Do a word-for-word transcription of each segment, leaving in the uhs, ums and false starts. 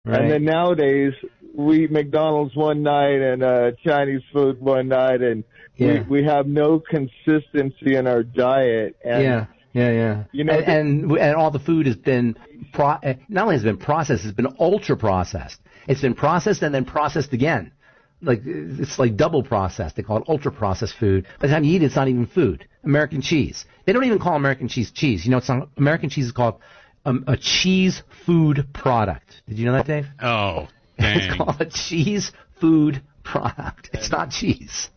Right. And then nowadays, we eat McDonald's one night and uh, Chinese food one night, and Yeah. we, we have no consistency in our diet. And, yeah, yeah, yeah. You know, and, and and all the food has been pro- not only has it been processed, it's been ultra processed. It's been processed and then processed again. Like it's like double processed. They call it ultra processed food. By the time you eat it, it's not even food. American cheese. They don't even call American cheese cheese. You know, it's not, American cheese is called um, a cheese food product. Did you know that, Dave? Oh, dang. It's called a cheese food product. It's not cheese.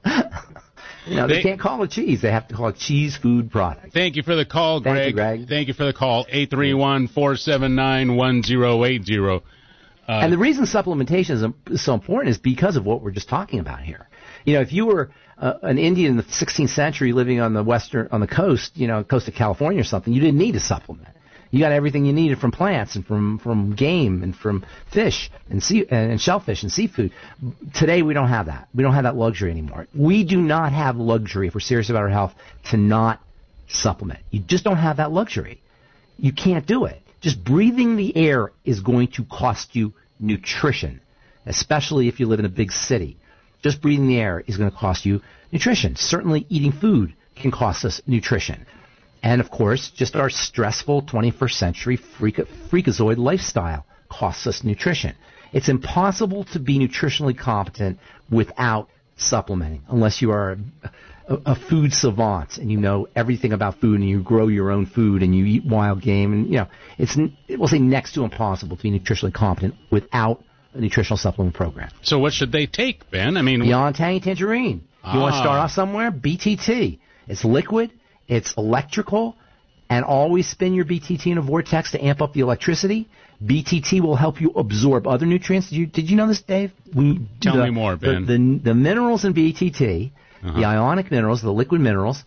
You know, they, they can't call it cheese. They have to call it cheese food product. Thank you for the call, Greg. Thank you, Greg. Thank you for the call. eight three one, four seven nine, one zero eight zero. Uh, and the reason supplementation is so important is because of what we're just talking about here. You know, if you were uh, an Indian in the sixteenth century living on the western, on the coast, you know, coast of California or something, you didn't need a supplement. You got everything you needed from plants and from, from game and from fish and sea and shellfish and seafood. Today we don't have that. We don't have that luxury anymore. We do not have luxury, if we're serious about our health, to not supplement. You just don't have that luxury. You can't do it. Just breathing the air is going to cost you nutrition, especially if you live in a big city. Just breathing the air is going to cost you nutrition. Certainly eating food can cost us nutrition. And, of course, just our stressful twenty-first century freak- freakazoid lifestyle costs us nutrition. It's impossible to be nutritionally competent without supplementing, unless you are a, a food savant and you know everything about food and you grow your own food and you eat wild game. And, you know, it's, we'll say, next to impossible to be nutritionally competent without a nutritional supplement program. So what should they take, Ben? I mean, Beyond Tangy Tangerine. Ah. You want to start off somewhere? B T T. It's liquid. It's electrical, and always spin your B T T in a vortex to amp up the electricity. B T T will help you absorb other nutrients. Did you, did you know this, Dave? We, Tell the, me more, Ben. The, the, the minerals in B T T, uh-huh. the ionic minerals, the liquid minerals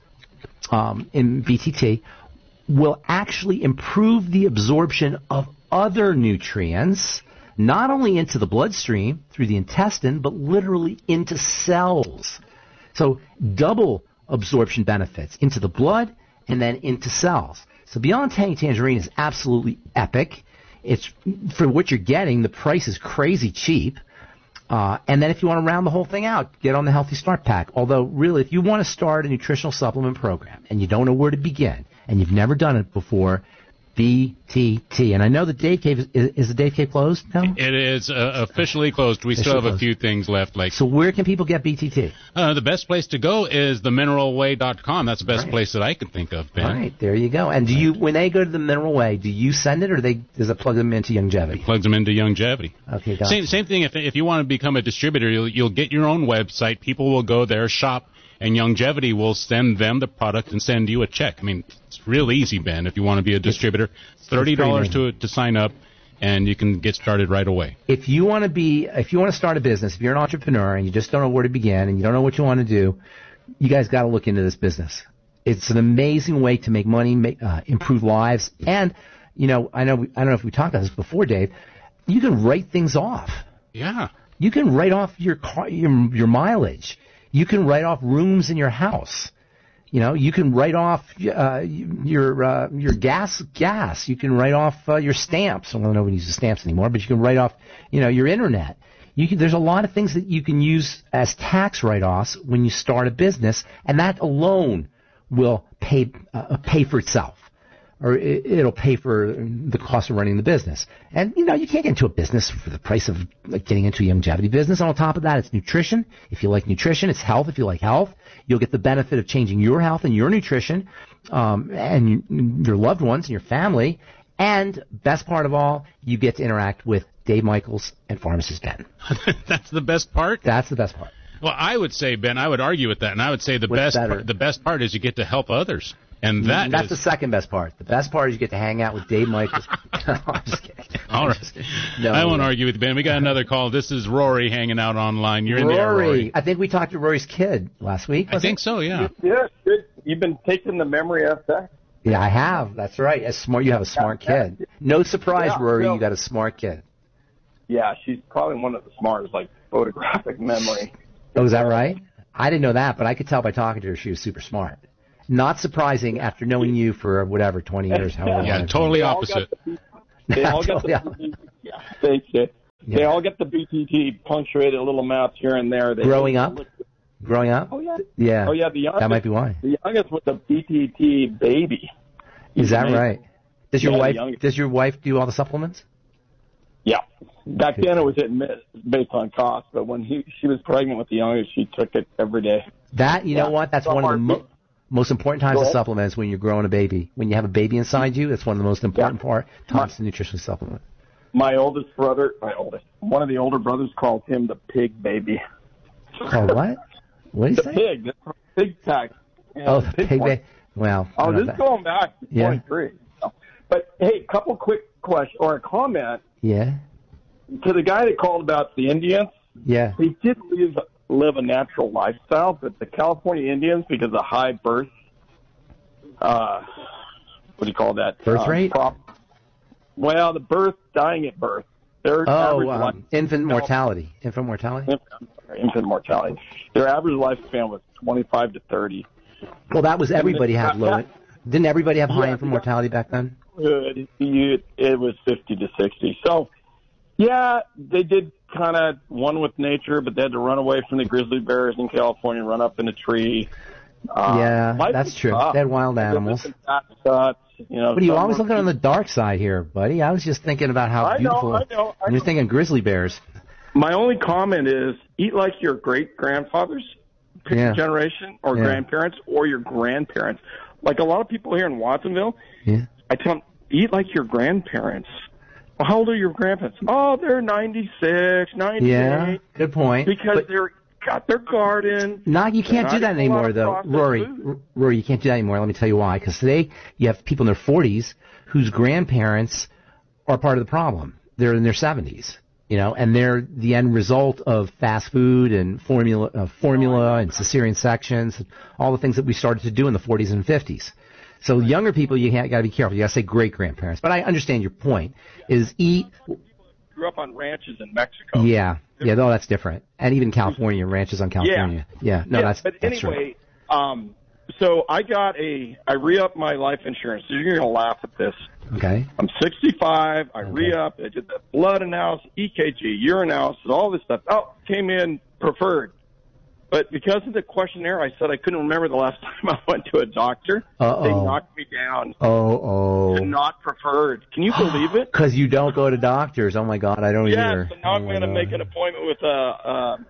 um, in B T T, will actually improve the absorption of other nutrients, not only into the bloodstream through the intestine, but literally into cells. So double absorption benefits into the blood and then into cells. So Beyond Tangy Tangerine is absolutely epic. It's for what you're getting. The price is crazy cheap. Uh, and then if you want to round the whole thing out, get on the Healthy Start Pack. Although, really, if you want to start a nutritional supplement program and you don't know where to begin and you've never done it before, B T T. And I know the Dave Cave, is, is the Dave Cave closed now? It is uh, officially closed. We Officially still have closed. a few things left. Like So where can people get B T T? uh, the best place to go is the mineral way dot com. That's the best Right. place that I can think of, Ben. All right, there you go. And do you, when they go to the Mineral Way, do you send it or they does it plug them into Youngevity? Plugs them into Youngevity. Okay, got Same it. same thing. If if you want to become a distributor, you'll you'll get your own website. People will go there, shop, and Youngevity will send them the product and send you a check. I mean, it's real easy, Ben. If you want to be a distributor, thirty dollars to to sign up, and you can get started right away. If you want to be, if you want to start a business, if you're an entrepreneur and you just don't know where to begin and you don't know what you want to do, you guys got to look into this business. It's an amazing way to make money, make, uh, improve lives, and you know, I know, I don't know if we talked about this before, Dave. You can write things off. Yeah. You can write off your car, your your mileage. You can write off rooms in your house. You know, you can write off uh, your uh, your gas gas. You can write off uh, your stamps. Well, nobody uses stamps anymore, but you can write off, you know, your internet. You can, there's a lot of things that you can use as tax write-offs when you start a business, and that alone will pay uh, pay for itself, or it, it'll pay for the cost of running the business. And, you know, you can't get into a business for the price of like, getting into a Youngevity business. And on top of that, it's nutrition. If you like nutrition, it's health. If you like health, you'll get the benefit of changing your health and your nutrition, um, and your loved ones and your family. And best part of all, you get to interact with Dave Michaels and Pharmacist Ben. That's the best part? That's the best part. Well, I would say, Ben, I would argue with that, and I would say the What's best better? part, the best part is you get to help others. And that That's is, the second best part. The best part is you get to hang out with Dave Michaels. I'm just kidding. all right. Just kidding. No, I won't no. argue with you, Ben. We got another call. This is Rory hanging out online. You're in Rory. there, Rory. I think we talked to Rory's kid last week. I was think it? so, yeah. Yeah, good. You've been taking the memory F X. Yeah, I have. That's right. A smart. You have a smart Yeah, kid. No surprise, Yeah, Rory. well- You got a smart kid. Yeah, she's probably one of the smartest, like photographic memory. Oh, is that right? I didn't know that, but I could tell by talking to her she was super smart. Not surprising after knowing you for whatever twenty years. However Yeah, long. totally They all opposite. got the- They all got Totally the, yeah, thanks, Jay. Yeah. They all get the B T T punctuated little mouths here and there. They Growing up? Growing up? Oh, yeah. Yeah. Oh, yeah. The youngest, that might be why. The youngest was a B T T baby. Is that right? Does your yeah, wife Does your wife do all the supplements? Yeah. Back then it was based on cost, but when he she was pregnant with the youngest, she took it every day. That, you yeah. know what? That's one of the mo- most important times to supplement is when you're growing a baby. When you have a baby inside you, that's one of the most important yeah. part times to nutritionally supplement. My oldest brother, my oldest, one of the older brothers called him the pig baby. Called what? What did he say? The pig. The pig tax. Yeah, oh, the pig, pig baby. Well, oh, this is going back to yeah. twenty-three. But, hey, a couple quick questions, or a comment. Yeah. To the guy that called about the Indians. Yeah. They did live, live a natural lifestyle, but the California Indians, because of high birth, uh, what do you call that? Birth uh, rate? Prop, well, the birth, dying at birth. Their oh, average um, life, infant mortality. Infant mortality? Infant, infant mortality. Their average lifespan was twenty-five to thirty. Well, that was everybody had low. Didn't everybody have high yeah, infant yeah. mortality back then? It, it, it was fifty to sixty. So, yeah, they did kind of one with nature, but they had to run away from the grizzly bears in California, run up in a tree. Uh, yeah, that's true. Tough. They had wild animals. Cuts, you know, but are you always looking on the dark side here, buddy? I was just thinking about how I beautiful. Know, I know, I and you're know. thinking grizzly bears. My only comment is eat like your great-grandfathers, pick yeah. your generation, or yeah. grandparents, or your grandparents. Like a lot of people here in Watsonville, yeah. I tell them, eat like your grandparents. Well, how old are your grandparents? Oh, they're ninety-six, ninety-eight. Yeah, good point. Because but, they're got their garden. No, you can't do that anymore, though, Rory. R- Rory, you can't do that anymore. Let me tell you why. Because today you have people in their forties whose grandparents are part of the problem. They're in their seventies, you know, and they're the end result of fast food and formula, uh, formula and cesarean sections, all the things that we started to do in the forties and fifties. So younger people, you got to be careful. You got to say great grandparents. But I understand your point. Is eat. Grew up on ranches in Mexico. Yeah, yeah, no, that's different. And even California, ranches on California. Yeah, yeah no, yeah, that's. But that's anyway, true. um, so I got a, I re-upped my life insurance. So you're going to laugh at this. Okay. I'm sixty-five. I okay. re-upped. I did the blood analysis, E K G, urinalysis, all this stuff. Oh, came in preferred. But because of the questionnaire, I said I couldn't remember the last time I went to a doctor. Uh-oh. They knocked me down. Oh, oh. To not preferred. Can you believe it? Because you don't go to doctors. Oh, my God, I don't yeah, either. So now oh I'm going to make an appointment with a, a,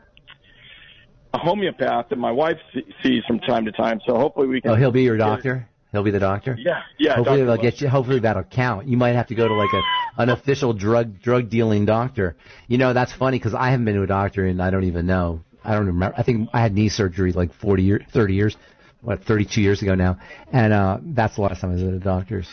a homeopath that my wife sees from time to time. So hopefully we can. Oh, he'll be your doctor? He'll be the doctor? Yeah, yeah. Hopefully Doctor they'll Love. get you. Hopefully that'll count. You might have to go to like a an official drug drug dealing doctor. You know, that's funny because I haven't been to a doctor and I don't even know. I don't remember. I think I had knee surgery like forty years, thirty years, what, thirty-two years ago now. And uh, that's the last time I was at a doctor's.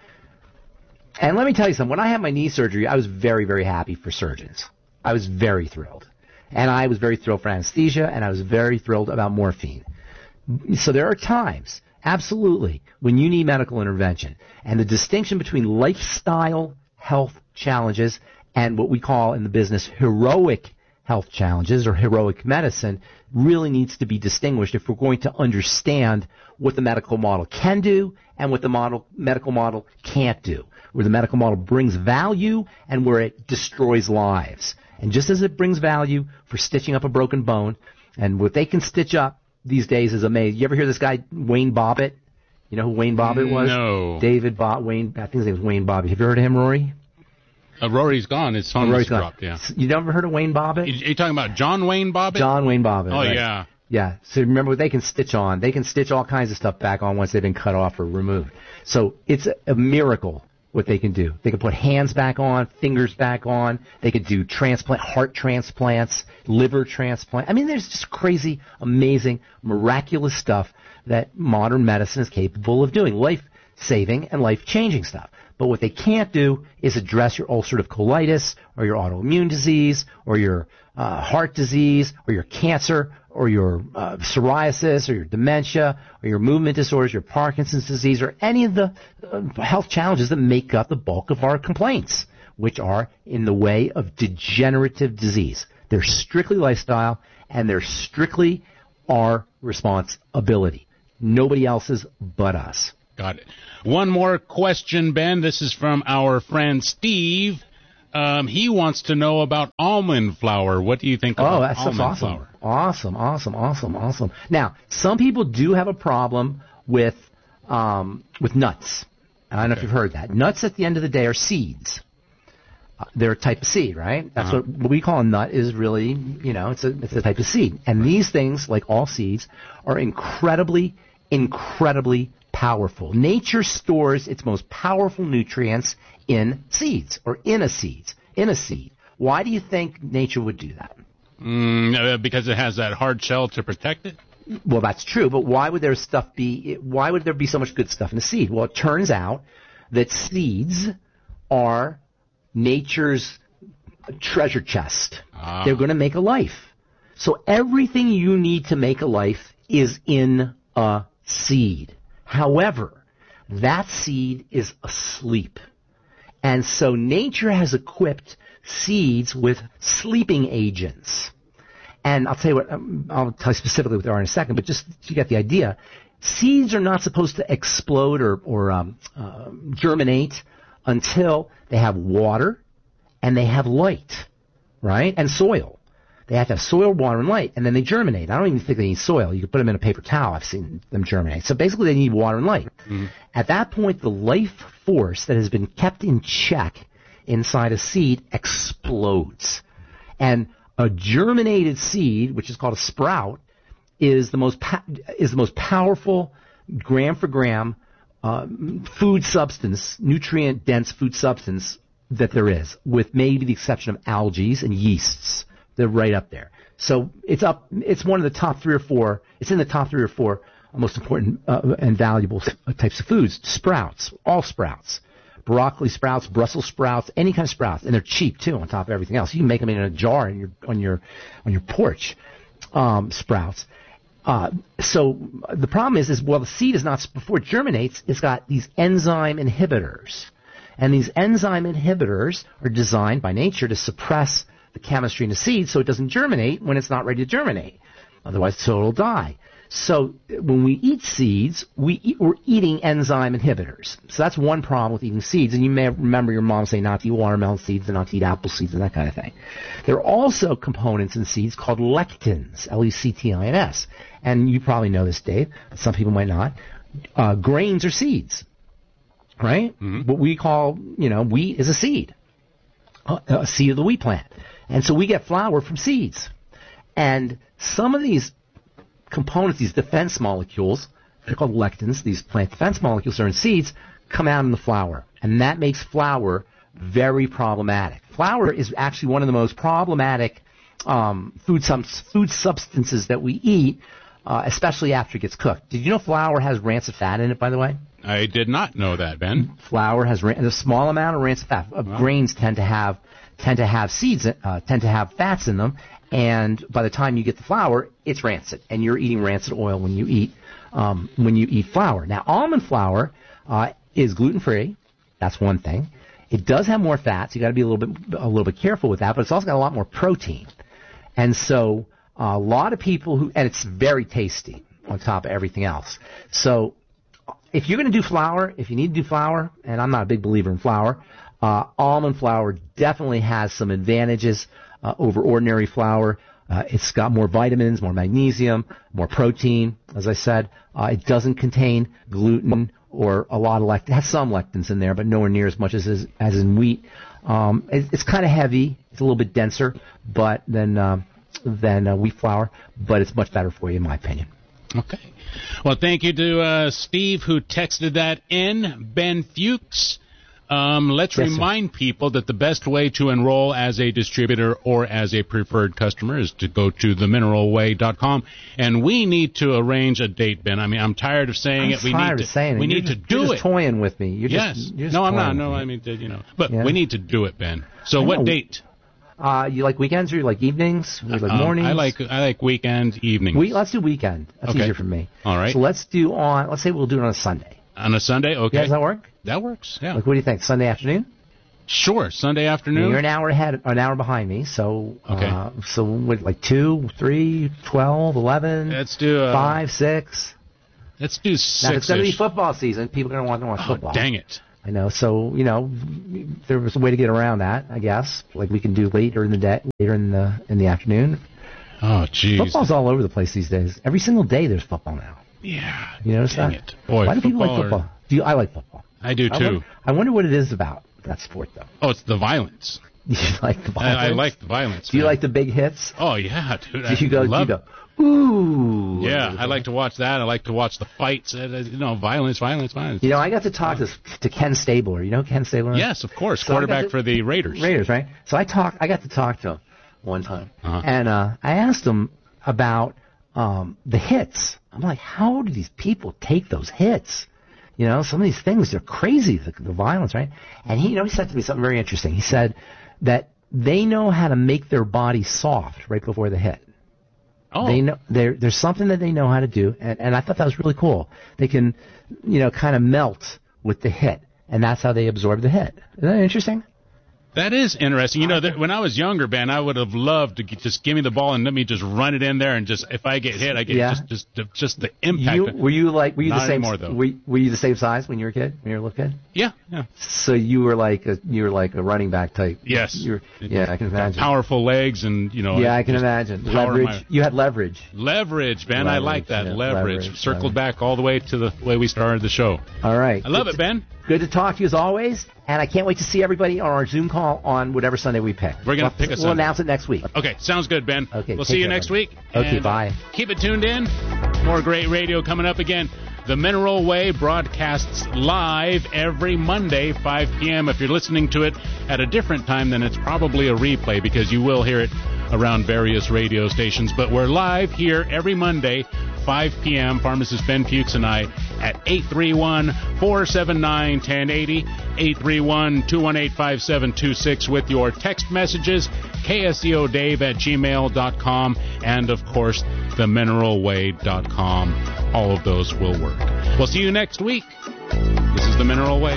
And let me tell you something. When I had my knee surgery, I was very, very happy for surgeons. I was very thrilled. And I was very thrilled for anesthesia, and I was very thrilled about morphine. So there are times, absolutely, when you need medical intervention. And the distinction between lifestyle health challenges and what we call in the business heroic health challenges or heroic medicine really needs to be distinguished if we're going to understand what the medical model can do and what the model, medical model can't do, where the medical model brings value and where it destroys lives. And just as it brings value for stitching up a broken bone, and what they can stitch up these days is amazing. You ever hear this guy, Wayne Bobbitt? You know who Wayne Bobbitt was? No. David Bob, Wayne, I think his name was Wayne Bobbitt. Have you heard of him, Rory? Uh, Rory's gone. His phone Rory's was dropped, gone. yeah. You never heard of Wayne Bobbitt? Are you talking about John Wayne Bobbitt? John Wayne Bobbitt. Oh, right. yeah. Yeah. So remember what they can stitch on. They can stitch all kinds of stuff back on once they've been cut off or removed. So it's a, a miracle what they can do. They can put hands back on, fingers back on. They could do transplant, heart transplants, liver transplant. I mean, there's just crazy, amazing, miraculous stuff that modern medicine is capable of doing. Life-saving and life-changing stuff. But what they can't do is address your ulcerative colitis or your autoimmune disease or your uh, heart disease or your cancer or your uh, psoriasis or your dementia or your movement disorders, your Parkinson's disease, or any of the uh, health challenges that make up the bulk of our complaints, which are in the way of degenerative disease. They're strictly lifestyle, and they're strictly our responsibility. Nobody else's but us. Got it. One more question, Ben. This is from our friend Steve. Um, he wants to know about almond flour. What do you think about oh, that's almond awesome. flour? Awesome, awesome, awesome, awesome. Now, some people do have a problem with um, with nuts. I don't know okay. if you've heard that. Nuts at the end of the day are seeds. Uh, they're a type of seed, right? That's uh-huh. what, what we call a nut is really, you know, it's a, it's a type of seed. And these things, like all seeds, are incredibly, incredibly powerful. Nature stores its most powerful nutrients in seeds, or in a seed, in a seed. Why do you think nature would do that? Mm, uh, because it has that hard shell to protect it? Well, that's true, but why would there stuff be, why would there be so much good stuff in a seed? Well, it turns out that seeds are nature's treasure chest. Ah. They're going to make a life. So everything you need to make a life is in a seed. However, that seed is asleep. And so nature has equipped seeds with sleeping agents. And I'll tell you what, um, I'll tell you specifically what they are in a second, but just you get the idea. Seeds are not supposed to explode or, or um, uh, germinate until they have water and they have light, right? And soil. They have to have soil, water, and light, and then they germinate. I don't even think they need soil. You can put them in a paper towel. I've seen them germinate. So basically they need water and light. Mm-hmm. At that point, the life force that has been kept in check inside a seed explodes. And a germinated seed, which is called a sprout, is the most pa- is the most powerful gram for gram uh, food substance, nutrient dense food substance that there is, with maybe the exception of algae and yeasts. They're right up there. So it's up. It's one of the top three or four. It's in the top three or four most important uh, and valuable types of foods. Sprouts, all sprouts. Broccoli sprouts, Brussels sprouts, any kind of sprouts, and they're cheap too. On top of everything else, you can make them in a jar in your, on your on your porch. Um, sprouts. Uh, so the problem is, is well, the seed is not before it germinates. It's got these enzyme inhibitors, and these enzyme inhibitors are designed by nature to suppress the chemistry in the seed so it doesn't germinate when it's not ready to germinate. Otherwise, so it'll die. So when we eat seeds, we eat, we're eating enzyme inhibitors. So that's one problem with eating seeds. And you may remember your mom saying not to eat watermelon seeds and not to eat apple seeds and that kind of thing. There are also components in seeds called lectins, L E C T I N S. And you probably know this, Dave. Some people might not. Uh, grains are seeds, right? Mm-hmm. What we call, you know, wheat is a seed, a seed of the wheat plant. And so we get flour from seeds. And some of these components, these defense molecules, they're called lectins, these plant defense molecules are in seeds, come out in the flour. And that makes flour very problematic. Flour is actually one of the most problematic um, food, sub- food substances that we eat, uh, especially after it gets cooked. Did you know flour has rancid fat in it, by the way? I did not know that, Ben. Flour has ran- a small amount of rancid fat. Uh, wow. Grains tend to have tend to have seeds, uh, tend to have fats in them, and by the time you get the flour, it's rancid, and you're eating rancid oil when you eat um, when you eat flour. Now, almond flour uh, is gluten free. That's one thing. It does have more fats. You got to be a little bit a little bit careful with that, but it's also got a lot more protein, and so uh, a lot of people who and it's very tasty on top of everything else. So if you're going to do flour, if you need to do flour, and I'm not a big believer in flour, uh, almond flour definitely has some advantages uh, over ordinary flour. Uh, it's got more vitamins, more magnesium, more protein, as I said. Uh, it doesn't contain gluten or a lot of lectins. It has some lectins in there, but nowhere near as much as as, as in wheat. Um, it, it's kind of heavy. It's a little bit denser but than, um, than uh, wheat flour, but it's much better for you, in my opinion. Okay. Well, thank you to uh, Steve, who texted that in. Ben Fuchs. Um, let's yes, remind sir. people that the best way to enroll as a distributor or as a preferred customer is to go to the mineral way dot com. And we need to arrange a date, Ben. I mean, I'm tired of saying I'm it. We tired need of to, saying we it. need you're to just, do you're it. Just toying with me. You're yes. Just, you're just no, I'm not. with No, me. I mean, you know. But yeah. we need to do it, Ben. So I what know. date? Uh, you like weekends or you like evenings? Or you like um, mornings? I like I like weekend, evenings. We, let's do weekend. That's okay. easier for me. All right. So let's do on, let's say we'll do it on a Sunday. On a Sunday? Okay. Yeah, does that work? That works, yeah. Like, what do you think? Sunday afternoon? Sure, Sunday afternoon. You're an hour ahead, an hour behind me, so okay. Uh, so what, like two, three, twelve, eleven, let's do uh, five, six. Let's do six. Now, it's going to be football season. People are going to want to watch oh, football. Dang it! I know. So, you know, there was a way to get around that, I guess. Like we can do later in the day, later in the in the afternoon. Oh, jeez. Football's all over the place these days. Every single day there's football now. Yeah. You notice dang that? It. Boy, Why do people like football football? Or... Do you? I like football. I do, too. I wonder, I wonder what it is about that sport, though. Oh, it's the violence. You like the violence? I, I like the violence. Do you man. like the big hits? Oh, yeah, dude. Do you go, I love do you go, ooh. Yeah, I like to watch that. I like to watch the fights. Uh, you know, violence, violence, violence. You know, I got to talk to, to Ken Stabler. You know Ken Stabler? Yes, of course. So Quarterback to, for the Raiders. Raiders, right? So I talk. I got to talk to him one time. Uh-huh. And uh, I asked him about um, the hits. I'm like, how do these people take those hits? You know, some of these things, they're crazy, the, the violence, right? And he, you know, he said to me something very interesting. He said that they know how to make their body soft right before the hit. Oh. They know there. There's something that they know how to do, and, and I thought that was really cool. They can, you know, kind of melt with the hit, and that's how they absorb the hit. Isn't that interesting? That is interesting. You know, that when I was younger, Ben, I would have loved to get, just give me the ball and let me just run it in there, and just if I get hit, I get Yeah. just, just just the impact. You, were you like were you Not the same? anymore, though. Were, were you the same size when you were a kid? When you were a little kid? Yeah, yeah. So you were like a you were like a running back type. Yes. You were, yeah, I can imagine. Powerful legs and, you know. Yeah, I can just imagine. power Leverage. my- You had leverage. Leverage, Ben. I Leverage, like that. yeah, leverage. leverage, Circled leverage. back all the way to the way we started the show. All right. I love Good it, Ben. Good to talk to you as always, and I can't wait to see everybody on our Zoom call on whatever Sunday we pick. We're gonna We'll- pick a We'll Sunday. announce it next week. Okay, sounds good, Ben. Okay, we'll take see you care, next buddy. week. Okay, And bye. Keep it tuned in. More great radio coming up again. The Mineral Way broadcasts live every Monday, five p.m. If you're listening to it at a different time, then it's probably a replay because you will hear it around various radio stations. But we're live here every Monday, five p.m. Pharmacist Ben Fuchs and I at eight three one, four seven nine, one zero eight zero, eight three one, two one eight, five seven two six with your text messages, K S E O Dave at gmail dot com, and, of course, the mineral way dot com. All of those will work. We'll see you next week. This is The Mineral Way.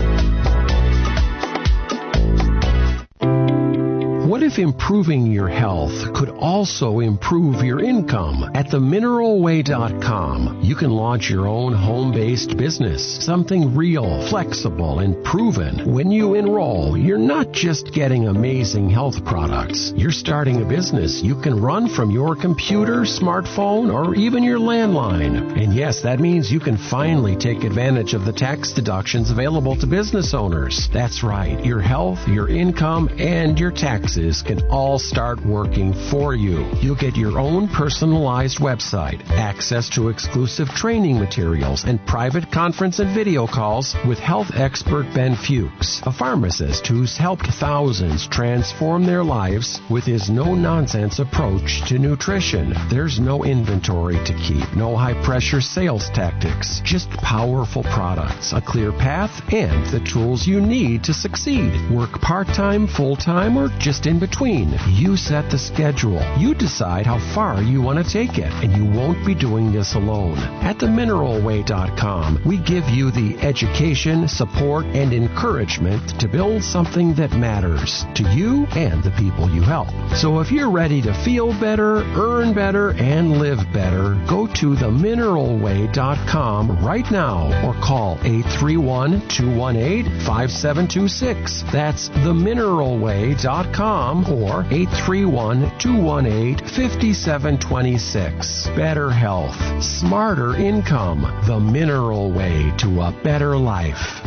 What if improving your health could also improve your income? At the mineral way dot com, you can launch your own home-based business, something real, flexible, and proven. When you enroll, you're not just getting amazing health products. You're starting a business you can run from your computer, smartphone, or even your landline. And yes, that means you can finally take advantage of the tax deductions available to business owners. That's right. Your health, your income, and your taxes can all start working for you. You'll get your own personalized website, access to exclusive training materials, and private conference and video calls with health expert Ben Fuchs, a pharmacist who's helped thousands transform their lives with his no-nonsense approach to nutrition. There's no inventory to keep, no high-pressure sales tactics, just powerful products, a clear path, and the tools you need to succeed. Work part-time, full-time, or just in between. You set the schedule. You decide how far you want to take it, and you won't be doing this alone. At the mineral way dot com, we give you the education, support, and encouragement to build something that matters to you and the people you help. So if you're ready to feel better, earn better, and live better, go to the mineral way dot com right now or call eight three one, two one eight, five seven two six. That's the mineral way dot com or eight three one, two one eight, five seven two six. Better health, smarter income, the Mineral Way to a better life.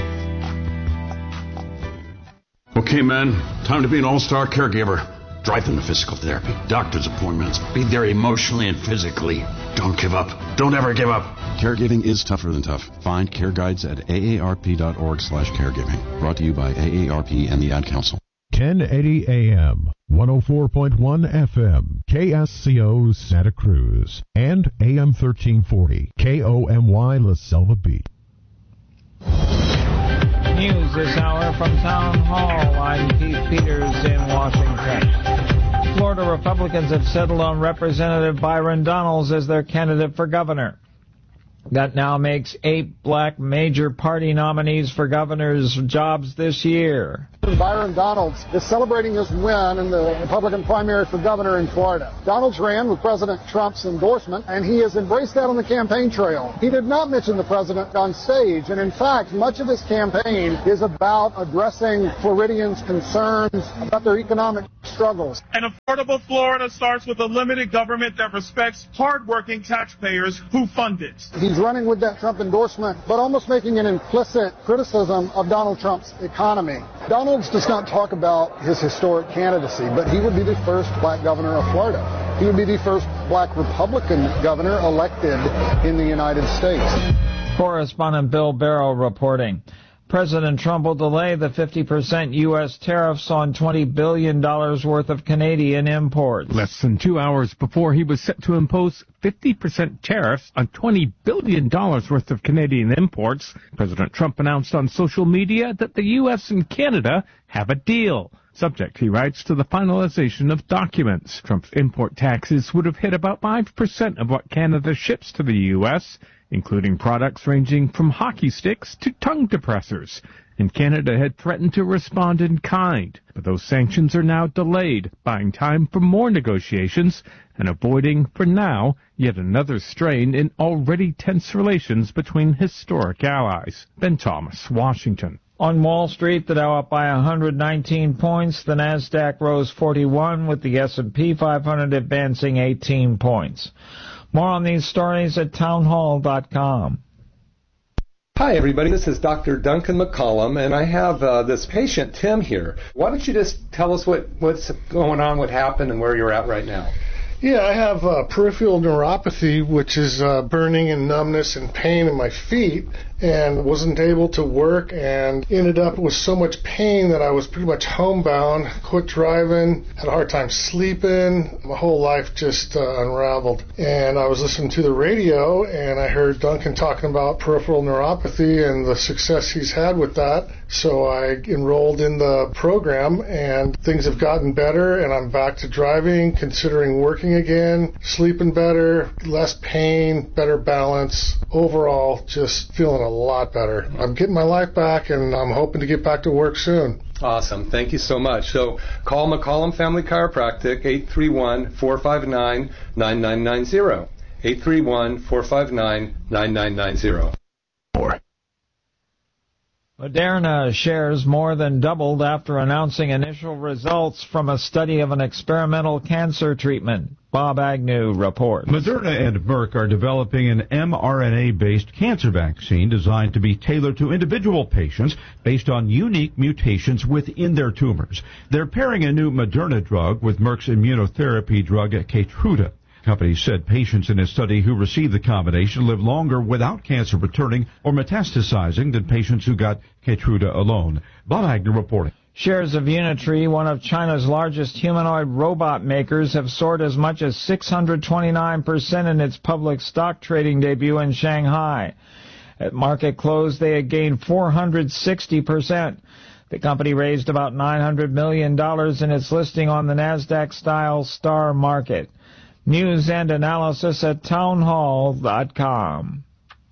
Okay, man, time to be an all-star caregiver. Drive them to physical therapy, doctor's appointments, be there emotionally and physically. Don't give up. Don't ever give up. Caregiving is tougher than tough. Find care guides at A A R P dot org slash caregiving. Brought to you by A A R P and the Ad Council. ten eighty A M, one oh four point one F M, K S C O Santa Cruz, and A M thirteen forty, K O M Y La Selva Beach. News this hour from Town Hall. I'm Keith Peters in Washington. Florida Republicans have settled on Representative Byron Donalds as their candidate for governor. That now makes eight black major party nominees for governor's jobs this year. Byron Donalds is celebrating his win in the Republican primary for governor in Florida. Donalds ran with President Trump's endorsement, and he has embraced that on the campaign trail. He did not mention the president on stage, and in fact, much of his campaign is about addressing Floridians' concerns about their economic struggles. An affordable Florida starts with a limited government that respects hardworking taxpayers who fund it. He's running with that Trump endorsement, but almost making an implicit criticism of Donald Trump's economy. Donald does not talk about his historic candidacy, but he would be the first black governor of Florida. He would be the first black Republican governor elected in the United States. Correspondent Bill Barrow reporting. President Trump will delay the fifty percent U S tariffs on twenty billion dollars worth of Canadian imports. Less than two hours before he was set to impose fifty percent tariffs on twenty billion dollars worth of Canadian imports, President Trump announced on social media that the U S and Canada have a deal. Subject, he writes, to the finalization of documents. Trump's import taxes would have hit about five percent of what Canada ships to the U S, including products ranging from hockey sticks to tongue depressors. And Canada had threatened to respond in kind. But those sanctions are now delayed, buying time for more negotiations and avoiding, for now, yet another strain in already tense relations between historic allies. Ben Thomas, Washington. On Wall Street, the Dow up by one hundred nineteen points. The Nasdaq rose forty-one, with the S and P five hundred advancing eighteen points. More on these stories at townhall dot com. Hi, everybody. This is Doctor Duncan McCollum, and I have uh, this patient, Tim, here. Why don't you just tell us what, what's going on, what happened, and where you're at right now? Yeah, I have uh, peripheral neuropathy, which is uh, burning and numbness and pain in my feet, and wasn't able to work and ended up with so much pain that I was pretty much homebound, quit driving, had a hard time sleeping. My whole life just uh, unraveled. And I was listening to the radio, and I heard Duncan talking about peripheral neuropathy and the success he's had with that. So I enrolled in the program, and things have gotten better, and I'm back to driving, considering working again, sleeping better, less pain, better balance. Overall, just feeling a lot better. I'm getting my life back, and I'm hoping to get back to work soon. Awesome. Thank you so much. So call McCollum Family Chiropractic, eight three one, four five nine, nine nine nine zero. eight three one, four five nine, nine nine nine zero. Moderna shares more than doubled after announcing initial results from a study of an experimental cancer treatment. Bob Agnew reports. Moderna and Merck are developing an mRNA-based cancer vaccine designed to be tailored to individual patients based on unique mutations within their tumors. They're pairing a new Moderna drug with Merck's immunotherapy drug Keytruda. Companies said patients in a study who received the combination live longer without cancer returning or metastasizing than patients who got Keytruda alone. Bob Agnew reporting. Shares of Unitree, one of China's largest humanoid robot makers, have soared as much as six hundred twenty-nine percent in its public stock trading debut in Shanghai. At market close, they had gained four hundred sixty percent. The company raised about nine hundred million dollars in its listing on the NASDAQ-style Star Market. News and analysis at townhall dot com.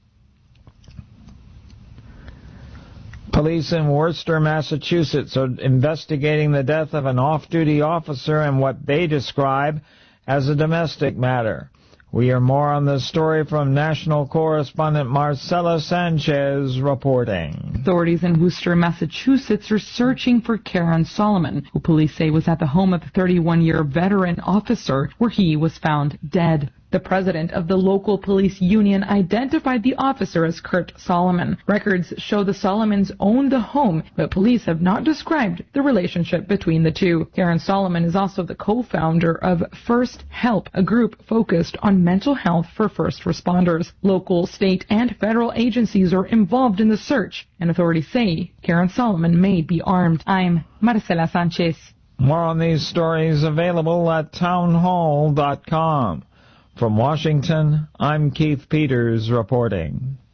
Police in Worcester, Massachusetts are investigating the death of an off-duty officer in what they describe as a domestic matter. We hear more on this story from national correspondent Marcela Sanchez reporting. Authorities in Worcester, Massachusetts are searching for Karen Solomon, who police say was at the home of a thirty-one-year veteran officer where he was found dead. The president of the local police union identified the officer as Kurt Solomon. Records show the Solomons owned the home, but police have not described the relationship between the two. Karen Solomon is also the co-founder of First Help, a group focused on mental health for first responders. Local, state, and federal agencies are involved in the search, and authorities say Karen Solomon may be armed. I'm Marcela Sanchez. More on these stories available at townhall dot com. From Washington, I'm Keith Peters reporting.